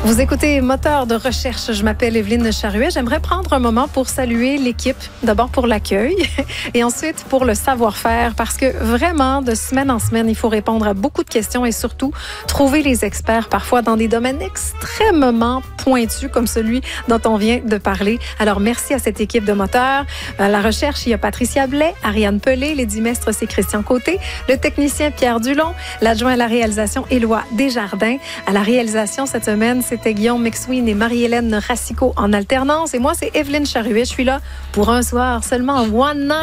Vous écoutez Moteur de recherche. Je m'appelle Evelyne Charuet. J'aimerais prendre un moment pour saluer l'équipe. D'abord pour l'accueil et ensuite pour le savoir-faire parce que vraiment, de semaine en semaine, il faut répondre à beaucoup de questions et surtout trouver les experts parfois dans des domaines extrêmement pointus comme celui dont on vient de parler. Alors, merci à cette équipe de Moteur. À la recherche, il y a Patricia Blais, Ariane Pelé, Lady Mestre, c'est Christian Côté, le technicien Pierre Dulon, l'adjoint à la réalisation Éloi Desjardins. À la réalisation cette semaine, c'était Guillaume McSween et Marie-Hélène Racicot en alternance. Et moi, c'est Evelyne Charuet. Je suis là pour un soir seulement, one night.